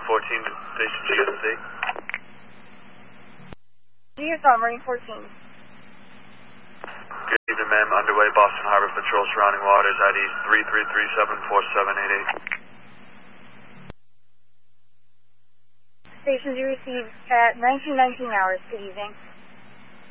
14 to Station GSC. GSR, Marine 14. Good evening, ma'am. Underway, Boston Harbor Patrol, surrounding waters, ID 33374788. Stations you received at 1919 hours. Good evening.